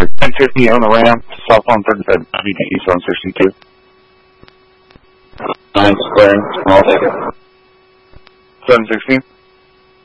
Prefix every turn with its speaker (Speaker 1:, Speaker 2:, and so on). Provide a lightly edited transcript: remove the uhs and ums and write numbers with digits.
Speaker 1: 1050 on the ramp, southbound 35 to eastbound 62.
Speaker 2: 9 squaring, small.
Speaker 1: 716.